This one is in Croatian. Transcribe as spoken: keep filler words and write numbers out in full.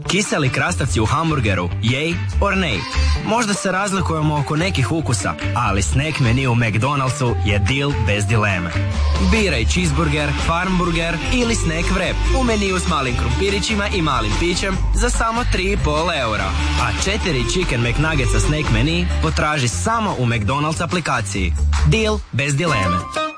Kiseli krastavci u hamburgeru, yay or nay? Možda se razlikujemo oko nekih ukusa, ali snack menu u McDonald'su je deal bez dileme. Biraj cheeseburger, farmburger ili snack wrap u meniju s malim krumpirićima i malim pićem za samo tri i pol eura. A četiri Chicken McNuggets sa snack menu potraži samo u McDonald's aplikaciji. Deal bez dileme.